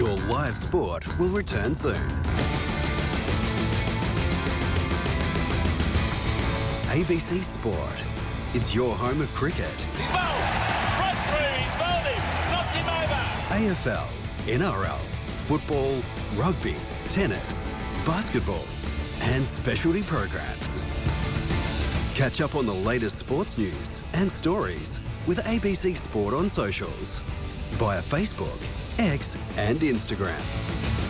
Your live sport will return soon. ABC Sport. It's your home of cricket. He's bowled. Right through. He's bowled him. Knocked him over. AFL, NRL, football, rugby, tennis, basketball, and specialty programs. Catch up on the latest sports news and stories with ABC Sport on socials via Facebook, X, and Instagram.